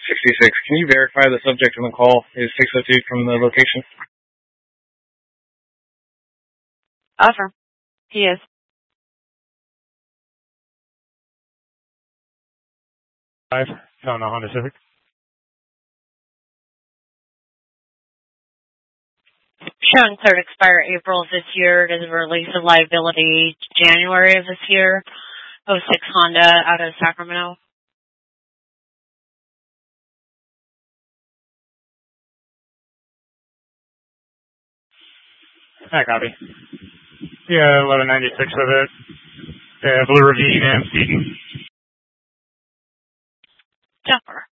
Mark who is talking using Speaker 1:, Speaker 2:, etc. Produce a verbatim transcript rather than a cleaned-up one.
Speaker 1: sixty-six. Can you verify the subject on the call is six oh two from the location?
Speaker 2: Affirm. He is.
Speaker 3: Five. On a Honda Civic.
Speaker 2: Showing clear to expire April of this year. It is a release of liability January of this year. oh six Honda out of Sacramento.
Speaker 3: I copy. Yeah, eleven ninety-six of it. Yeah, Blue Ravine and Seaton.
Speaker 2: Jumper.